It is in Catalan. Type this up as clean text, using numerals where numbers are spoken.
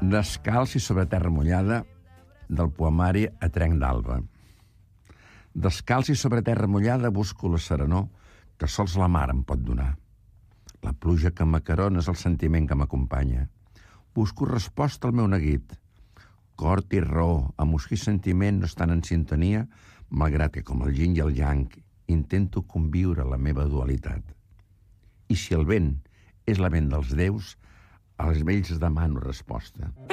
Descalç i sobre terra mullada, del poemari A trenc d'alba. Descalç i sobre terra mullada busco la serenor que sols la mar em pot donar. La pluja que m'acarona és el sentiment que m'acompanya. Busco resposta al meu neguit. Cor i raó, emoció i sentiment no estan en sintonia, malgrat que, com el yin i el yang, intento conviure la meva dualitat. I si el vent és la vent dels déus, als vells demano resposta.